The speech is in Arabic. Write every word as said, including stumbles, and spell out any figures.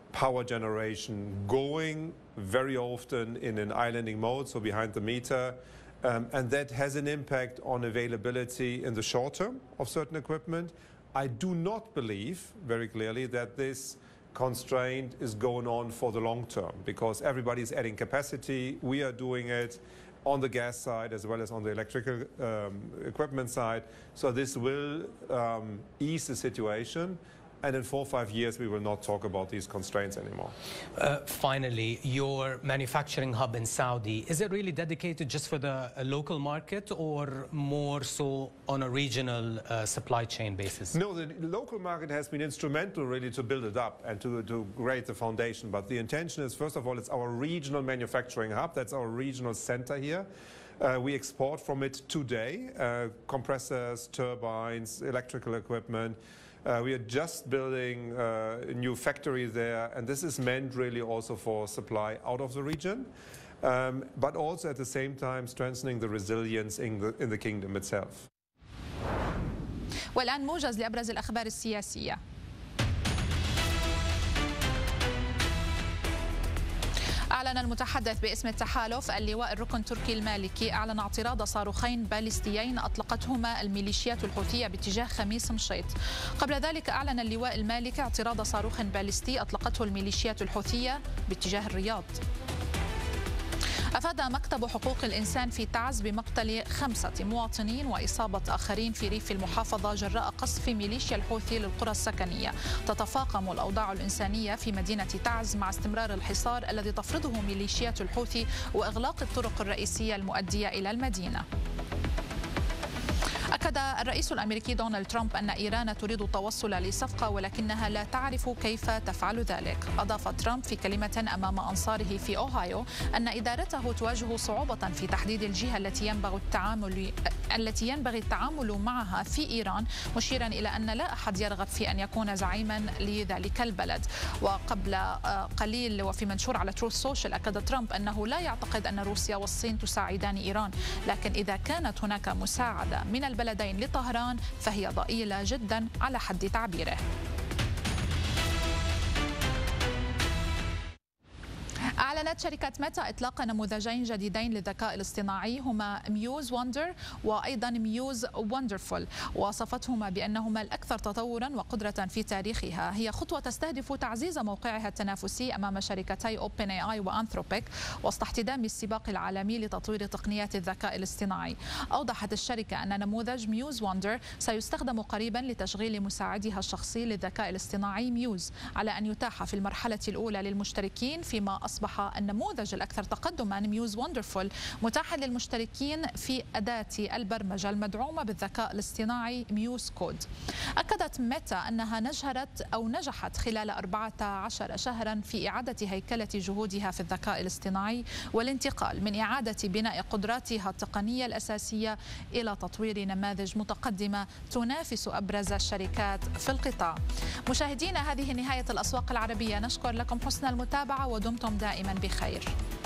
power generation going very often in an islanding mode, so behind the meter, um, and that has an impact on availability in the short term of certain equipment. I do not believe, very clearly, that this constraint is going on for the long term, because everybody is adding capacity. We are doing it on the gas side as well as on the electrical um, equipment side. So this will um, ease the situation. And in four or five years, we will not talk about these constraints anymore. Uh, finally, your manufacturing hub in Saudi, is it really dedicated just for the uh, local market or more so on a regional uh, supply chain basis? No, the local market has been instrumental really to build it up and to, to create the foundation. But the intention is, first of all, it's our regional manufacturing hub. That's our regional center here. Uh, we export from it today, uh, compressors, turbines, electrical equipment. Uh, we are just building uh, a new factory there, and this is meant really also for supply out of the region, um, but also at the same time strengthening the resilience in the, in the kingdom itself. والآن موجز لأبرز الأخبار السياسية. أعلن المتحدث باسم التحالف اللواء الركن تركي المالكي أعلن اعتراض صاروخين باليستيين أطلقتهما الميليشيات الحوثية باتجاه خميس مشيط. قبل ذلك أعلن اللواء المالكي اعتراض صاروخ باليستي أطلقته الميليشيات الحوثية باتجاه الرياض. أفاد مكتب حقوق الإنسان في تعز بمقتل خمسة مواطنين وإصابة آخرين في ريف المحافظة جراء قصف ميليشيا الحوثي للقرى السكنية. تتفاقم الأوضاع الإنسانية في مدينة تعز مع استمرار الحصار الذي تفرضه ميليشيات الحوثي وإغلاق الطرق الرئيسية المؤدية إلى المدينة. أكد الرئيس الأمريكي دونالد ترامب أن إيران تريد التوصل لصفقة ولكنها لا تعرف كيف تفعل ذلك. أضاف ترامب في كلمة أمام أنصاره في أوهايو أن إدارته تواجه صعوبة في تحديد الجهة التي ينبغي التعامل التي ينبغي التعامل معها في إيران، مشيرا إلى أن لا أحد يرغب في أن يكون زعيما لذلك البلد. وقبل قليل وفي منشور على تروث سوشيال أكد ترامب أنه لا يعتقد أن روسيا والصين تساعدان إيران، لكن إذا كانت هناك مساعدة من البلدين لطهران فهي ضئيلة جدا على حد تعبيره. أعلنت شركة ميتا إطلاق نموذجين جديدين للذكاء الاصطناعي هما ميوز وندر وأيضا ميوز وندرفول، وصفتهما بأنهما الأكثر تطورا وقدرة في تاريخها. هي خطوة تستهدف تعزيز موقعها التنافسي أمام شركتي أوبن اي اي وأنثروبيك وسط احتدام السباق العالمي لتطوير تقنيات الذكاء الاصطناعي. أوضحت الشركة أن نموذج ميوز وندر سيستخدم قريبا لتشغيل مساعدها الشخصي للذكاء الاصطناعي ميوز على أن يتاح في المرحلة الأولى للمشتركين، فيما أصبح النموذج الأكثر تقدما ميوز وندرفول متاحا للمشتركين في أداة البرمجة المدعومة بالذكاء الاصطناعي ميوز كود. أكدت ميتا أنها نجحت أو نجحت خلال أربعة عشر شهرا في إعادة هيكلة جهودها في الذكاء الاصطناعي والانتقال من إعادة بناء قدراتها التقنية الأساسية إلى تطوير نماذج متقدمة تنافس أبرز الشركات في القطاع. مشاهدينا، هذه نهاية الأسواق العربية، نشكر لكم حسن المتابعة ودمتم دائما بخير.